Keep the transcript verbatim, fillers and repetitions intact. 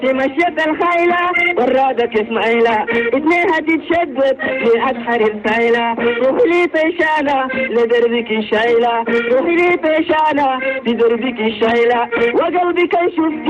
مشيت الخيلة ورادك اسماعيلة اتنينها تتشدد مئة حرير سايلة روحي لي طيشانة لدربك الشايلة روحي لي طيشانة لدربك الشايلة وقلبك يشوف